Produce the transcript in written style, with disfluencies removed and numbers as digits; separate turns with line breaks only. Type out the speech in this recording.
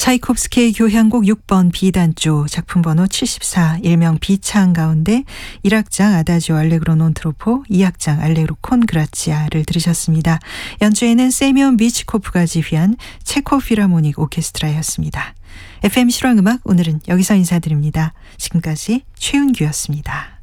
차이콥스키의 교향곡 6번 B단조 작품 번호 74 일명 B창 가운데 1악장 아다지오 알레그로 논 트로포 2악장 알레그로 콘 그라치아를 들으셨습니다. 연주에는 세미온 미치코프가 지휘한 체코 필하모닉 오케스트라였습니다. FM 실황음악 오늘은 여기서 인사드립니다. 지금까지 최은규였습니다.